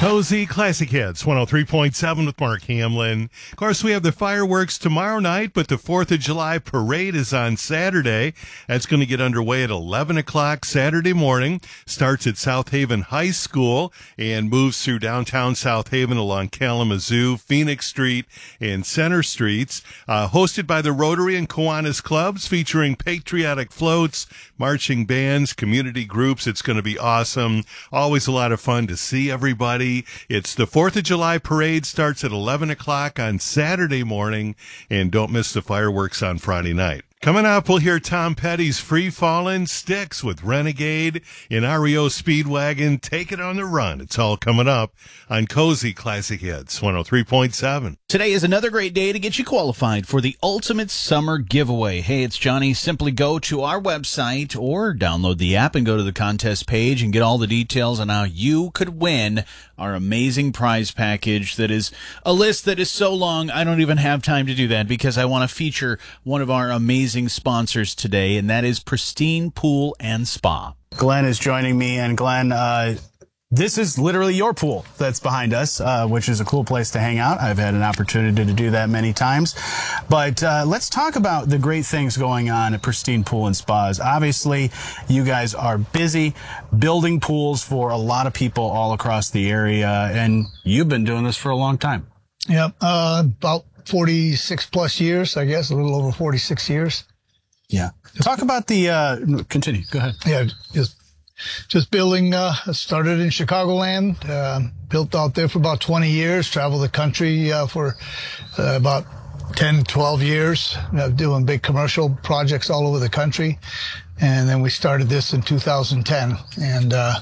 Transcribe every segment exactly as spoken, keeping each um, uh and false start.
Cozy Classic Hits, one oh three point seven with Mark Hamlin. Of course, we have the fireworks tomorrow night, but the fourth of July parade is on Saturday. That's going to get underway at eleven o'clock Saturday morning. Starts at South Haven High School and moves through downtown South Haven along Kalamazoo, Phoenix Street, and Center Streets. Uh, hosted by the Rotary and Kiwanis Clubs, featuring patriotic floats, marching bands, community groups. It's going to be awesome. Always a lot of fun to see everybody. It's the fourth of July parade, starts at eleven o'clock on Saturday morning, and don't miss the fireworks on Friday night. Coming up, we'll hear Tom Petty's Free Fallin' Sticks with Renegade in R E O Speedwagon. Take it on the run. It's all coming up on Cozy Classic Hits, one oh three point seven. Today is another great day to get you qualified for the Ultimate Summer Giveaway. Hey, it's Johnny. Simply go to our website or download the app and go to the contest page and get all the details on how you could win our amazing prize package. That is a list that is so long, I don't even have time to do that because I want to feature one of our amazing sponsors today, and that is Pristine Pool and Spa. Glenn is joining me, and Glenn, uh, this is literally your pool that's behind us, uh, which is a cool place to hang out. I've had an opportunity to do that many times. But uh, let's talk about the great things going on at Pristine Pool and Spas. Obviously, you guys are busy building pools for a lot of people all across the area, and you've been doing this for a long time. Yep, uh, about forty-six plus years, I guess, a little over forty-six years. Yeah. Talk about the, uh, continue, go ahead. Yeah, just Just building, uh, started in Chicagoland, uh, built out there for about twenty years, traveled the country, uh, for, uh, about ten, twelve years, uh, doing big commercial projects all over the country. And then we started this in two thousand ten, and, uh,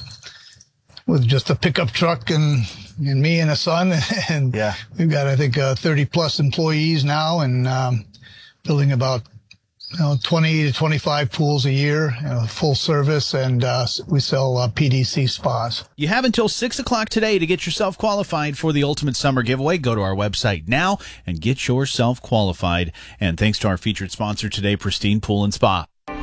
with just a pickup truck and, and me and a son. And yeah. We've got, I think, uh, thirty plus employees now, and, um, building about, you know, twenty to twenty-five pools a year, you know, full service, and uh, we sell uh, P D C spas. You have until six o'clock today to get yourself qualified for the Ultimate Summer Giveaway. Go to our website now and get yourself qualified. And thanks to our featured sponsor today, Pristine Pool and Spa.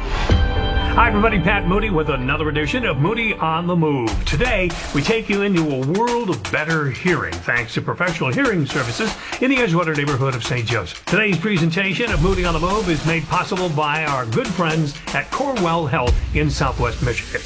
Hi, everybody. Pat Moody with another edition of Moody on the Move. Today, we take you into a world of better hearing, thanks to professional hearing services in the Edgewater neighborhood of Saint Joseph. Today's presentation of Moody on the Move is made possible by our good friends at Corewell Health in Southwest Michigan.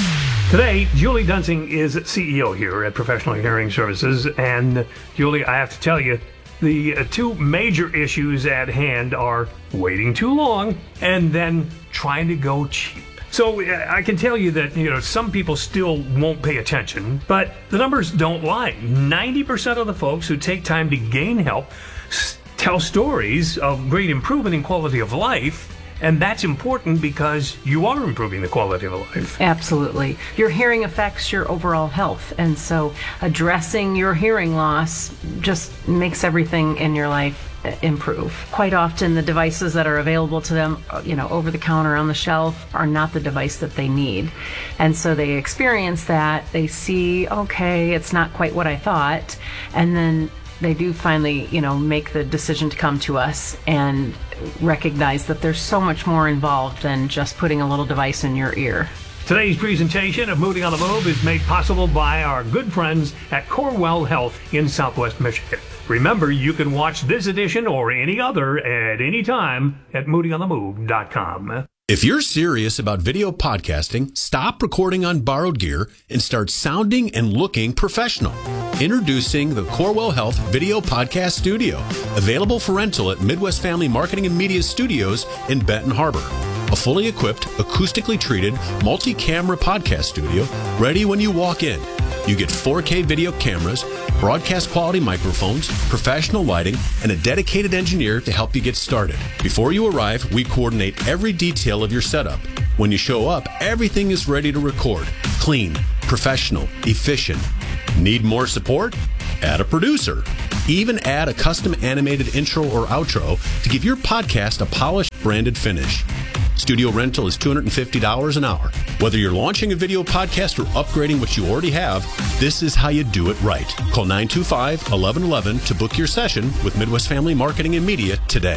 Today, Julie Dunsing is C E O here at Professional Hearing Services. And, Julie, I have to tell you, the uh, two major issues at hand are waiting too long and then trying to go cheap. So uh, I can tell you that, you know, some people still won't pay attention, but the numbers don't lie. ninety percent of the folks who take time to gain help s- tell stories of great improvement in quality of life. And that's important because you are improving the quality of life. Absolutely. Your hearing affects your overall health. And so addressing your hearing loss just makes everything in your life improve. Quite often the devices that are available to them, you know, over the counter on the shelf are not the device that they need. And so they experience that. They see, okay, it's not quite what I thought. And then they do finally, you know, make the decision to come to us and recognize that there's so much more involved than just putting a little device in your ear. Today's presentation of Moody on the Move is made possible by our good friends at Corewell Health in Southwest Michigan. Remember, you can watch this edition or any other at any time at moody on the move dot com. If you're serious about video podcasting, stop recording on borrowed gear and start sounding and looking professional. Introducing the Corewell Health Video Podcast Studio, available for rental at Midwest Family Marketing and Media Studios in Benton Harbor. A fully equipped, acoustically treated, multi-camera podcast studio ready when you walk in. You get four K video cameras, broadcast quality microphones, professional lighting, and a dedicated engineer to help you get started. Before you arrive, we coordinate every detail of your setup. When you show up, everything is ready to record. Clean, professional, efficient. Need more support? Add a producer. Even add a custom animated intro or outro to give your podcast a polished, branded finish. Studio rental is two hundred fifty dollars an hour. Whether you're launching a video podcast or upgrading what you already have, this is how you do it right. Call nine two five, one one one one to book your session with Midwest Family Marketing and Media today.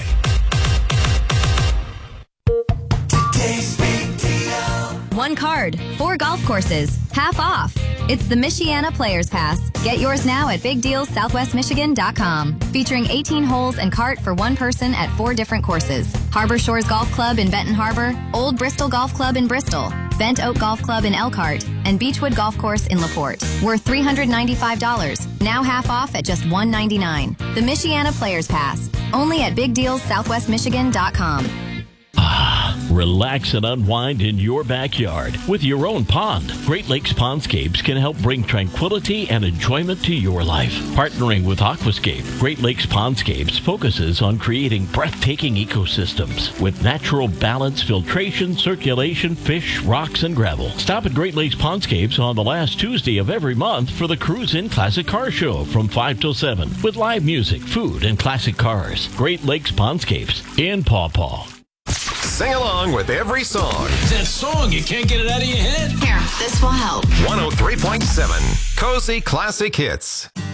one card, four golf courses, half off. It's the Michiana Players Pass. Get yours now at big deals southwest michigan dot com. Featuring eighteen holes and cart for one person at four different courses. Harbor Shores Golf Club in Benton Harbor, Old Bristol Golf Club in Bristol, Bent Oak Golf Club in Elkhart, and Beechwood Golf Course in LaPorte. Worth three hundred ninety-five dollars. Now half off at just one hundred ninety-nine dollars. The Michiana Players Pass. Only at big deals southwest michigan dot com. Relax and unwind in your backyard with your own pond. Great Lakes Pondscapes can help bring tranquility and enjoyment to your life. Partnering with Aquascape, Great Lakes Pondscapes focuses on creating breathtaking ecosystems with natural balance, filtration, circulation, fish, rocks, and gravel. Stop at Great Lakes Pondscapes on the last Tuesday of every month for the Cruise In Classic Car Show from five till seven with live music, food, and classic cars. Great Lakes Pondscapes in Paw Paw. Sing along with every song. That song, you can't get it out of your head? Here, this will help. one oh three point seven Cozy Classic Hits.